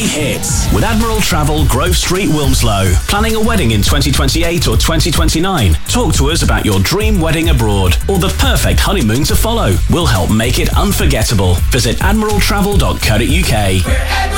hits. With Admiral Travel, Grove Street, Wilmslow. Planning a wedding in 2028 or 2029? Talk to us about your dream wedding abroad or the perfect honeymoon to follow. We'll help make it unforgettable. Visit admiraltravel.co.uk.